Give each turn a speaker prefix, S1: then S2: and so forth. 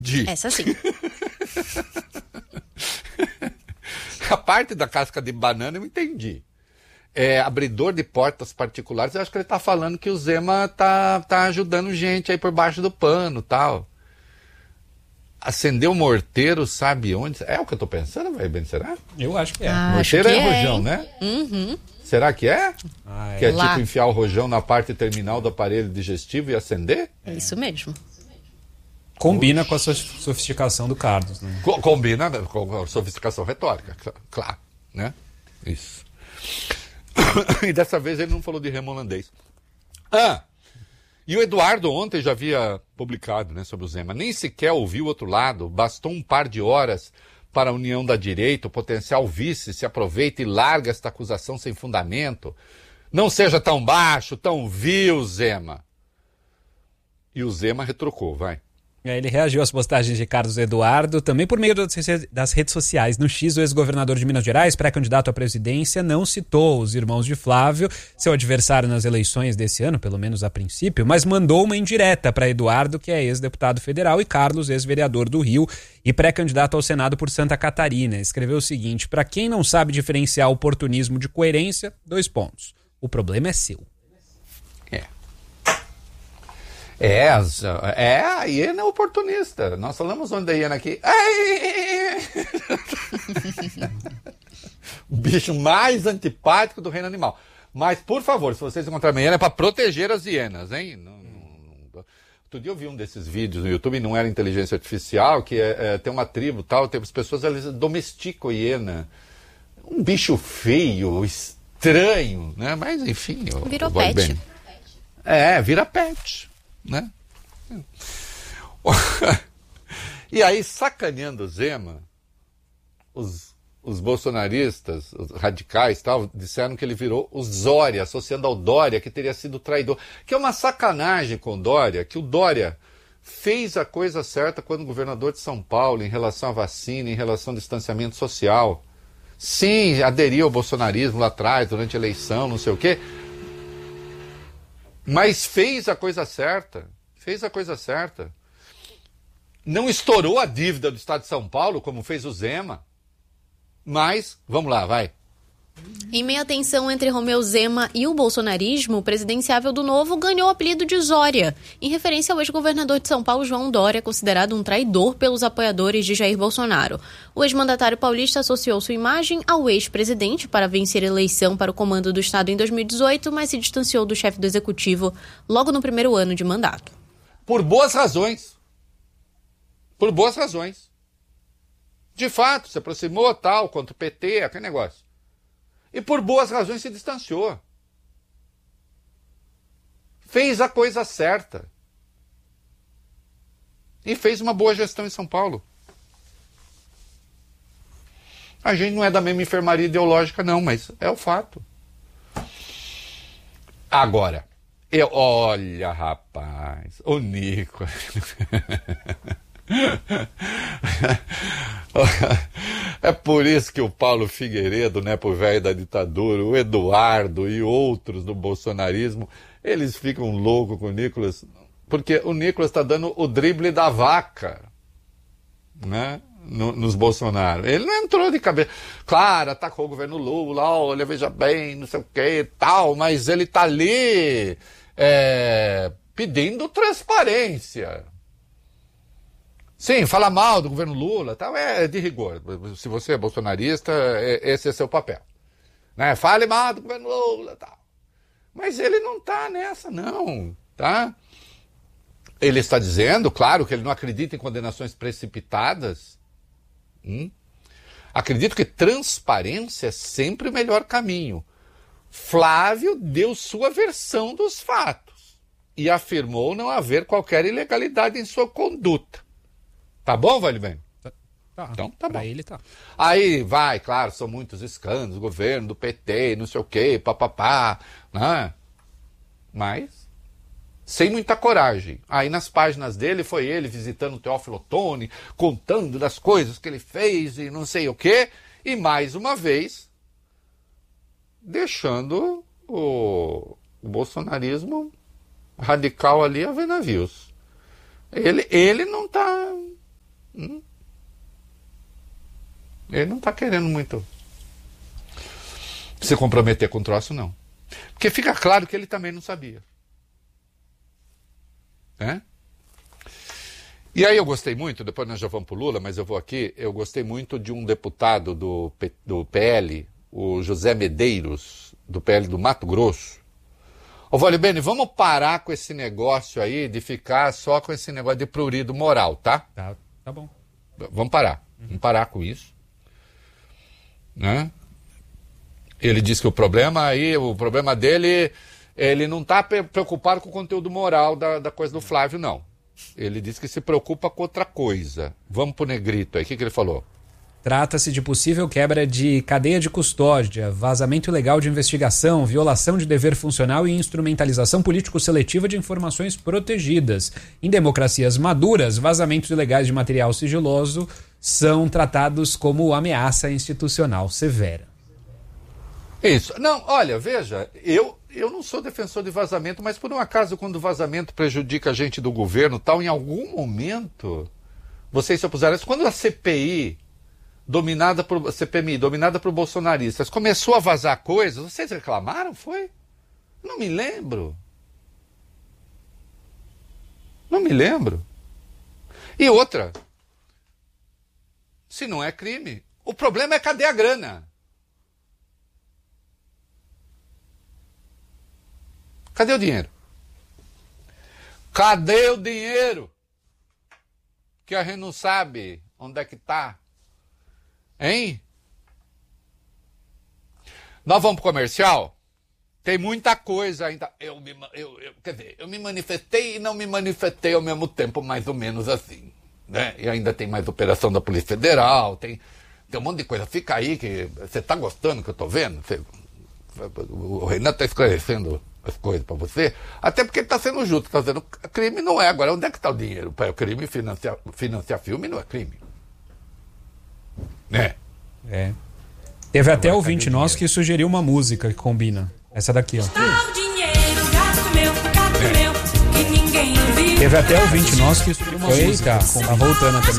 S1: Essa sim.
S2: A parte da casca de banana eu entendi. Abridor de portas particulares, eu acho que ele tá falando que o Zema tá ajudando gente aí por baixo do pano, tal. Acender o morteiro, sabe onde? É o que eu tô pensando, vai bem, será?
S3: Eu acho que é.
S2: Morteiro
S1: acho que
S2: rojão,
S1: hein?
S2: né?
S1: Uhum.
S2: Será que é? Que é
S1: Lá.
S2: tipo enfiar o rojão na parte terminal do aparelho digestivo e acender?
S1: É isso mesmo.
S3: Combina com a sofisticação do Carlos, né?
S2: Combina com a sofisticação retórica, claro, né? Isso. E dessa vez ele não falou de remo holandês. E o Eduardo ontem já havia publicado, né, sobre o Zema. Nem sequer ouviu o outro lado, bastou um par de horas para a união da direita, o potencial vice se aproveita e larga esta acusação sem fundamento. Não seja tão baixo, tão vil, Zema. E o Zema retrucou, vai.
S3: Ele reagiu às postagens de Carlos Eduardo, também por meio das redes sociais. No X, o ex-governador de Minas Gerais, pré-candidato à presidência, não citou os irmãos de Flávio, seu adversário nas eleições desse ano, pelo menos a princípio, mas mandou uma indireta para Eduardo, que é ex-deputado federal, e Carlos, ex-vereador do Rio e pré-candidato ao Senado por Santa Catarina. Escreveu o seguinte: para quem não sabe diferenciar oportunismo de coerência, 2 pontos. O problema é seu.
S2: A hiena é oportunista. Nós falamos onde da hiena aqui. O bicho mais antipático do reino animal. Mas, por favor, se vocês encontrarem uma hiena, é para proteger as hienas, hein? Outro dia eu vi um desses vídeos no YouTube, não era inteligência artificial, que tem uma tribo tal, tem as pessoas, elas domesticam a hiena. Um bicho feio, estranho, né? Mas, enfim...
S1: Virou pet.
S2: Vira pet. Né? E aí, sacaneando o Zema, os bolsonaristas, os radicais tal, disseram que ele virou o Zória, associando ao Dória, que teria sido traidor. Que é uma sacanagem com o Dória, que o Dória fez a coisa certa quando governador de São Paulo, em relação à vacina, em relação ao distanciamento social. Sim, aderiu ao bolsonarismo lá atrás, durante a eleição, não sei o quê. Mas fez a coisa certa. Não estourou a dívida do Estado de São Paulo, como fez o Zema. Mas, vamos lá, vai.
S1: Em meio à tensão entre Romeu Zema e o bolsonarismo, o presidenciável do Novo ganhou o apelido de Zória, em referência ao ex-governador de São Paulo, João Dória, considerado um traidor pelos apoiadores de Jair Bolsonaro. O ex-mandatário paulista associou sua imagem ao ex-presidente para vencer a eleição para o comando do Estado em 2018, mas se distanciou do chefe do executivo logo no primeiro ano de mandato.
S2: Por boas razões. De fato, se aproximou tal, contra o PT, aquele negócio. E por boas razões se distanciou. Fez a coisa certa. E fez uma boa gestão em São Paulo. A gente não é da mesma enfermaria ideológica, não, mas é o fato. Agora, olha, rapaz, o Nico... É por isso que o Paulo Figueiredo, né, pro velho da ditadura, o Eduardo e outros do bolsonarismo, eles ficam loucos com o Nicolas, porque o Nicolas está dando o drible da vaca, né, nos Bolsonaro. Ele não entrou de cabeça. Claro, atacou o governo Lula, olha, veja bem, não sei o que tal, mas ele tá ali pedindo transparência. Sim, fala mal do governo Lula, tal, é de rigor. Se você é bolsonarista, esse é seu papel. Né? Fale mal do governo Lula, tal. Mas ele não está nessa, não, tá? Ele está dizendo, claro, que ele não acredita em condenações precipitadas. Acredito que transparência é sempre o melhor caminho. Flávio deu sua versão dos fatos e afirmou não haver qualquer ilegalidade em sua conduta. Tá bom, Valibem?
S3: Tá.
S2: Então tá bom.
S3: Pra ele tá.
S2: Aí vai, claro, são muitos escândalos, governo do PT, não sei o quê, papapá, né? Mas sem muita coragem. Aí nas páginas dele foi ele visitando o Teófilo Otoni, contando das coisas que ele fez e não sei o quê, e mais uma vez deixando o bolsonarismo radical ali a ver navios. Ele não tá Ele não está querendo muito se comprometer com o troço, não. Porque fica claro que ele também não sabia. Né? E aí eu gostei muito, depois nós já vamos para o Lula, mas eu vou aqui, eu gostei muito de um deputado do PL, o José Medeiros, do PL do Mato Grosso. Ô, Valibene, vamos parar com esse negócio aí de ficar só com esse negócio de prurido moral, tá?
S3: Tá bom.
S2: Vamos parar. Vamos parar com isso. Né? Ele diz que o problema dele, ele não está preocupado com o conteúdo moral da coisa do Flávio, não. Ele diz que se preocupa com outra coisa. Vamos pro Negrito aí. O que ele falou?
S3: Trata-se de possível quebra de cadeia de custódia, vazamento ilegal de investigação, violação de dever funcional e instrumentalização político-seletiva de informações protegidas. Em democracias maduras, vazamentos ilegais de material sigiloso são tratados como ameaça institucional severa.
S2: Isso. Não, olha, veja, eu não sou defensor de vazamento, mas por um acaso, quando o vazamento prejudica a gente do governo tal, em algum momento, vocês se opuseram a isso. Quando a CPMI, dominada por bolsonaristas, começou a vazar coisas, vocês reclamaram, foi? Não me lembro. Não me lembro. E outra, se não é crime, o problema é cadê a grana? Cadê o dinheiro? Cadê o dinheiro? Que a gente não sabe onde é que está. Hein? Nós vamos para o comercial? Tem muita coisa ainda. Quer dizer, eu me manifestei e não me manifestei ao mesmo tempo, mais ou menos assim. Né? E ainda tem mais operação da Polícia Federal, tem um monte de coisa. Fica aí que você está gostando que eu estou vendo? O Renato está esclarecendo as coisas para você, até porque ele está sendo justo, está dizendo crime não é. Agora, onde é que está o dinheiro? Para o crime financiar filme não é crime. Né?
S3: É. Teve até ouvinte nosso que sugeriu uma música que combina. Essa daqui, ó. Teve até ouvinte nosso que sugeriu uma música. Tá voltando também.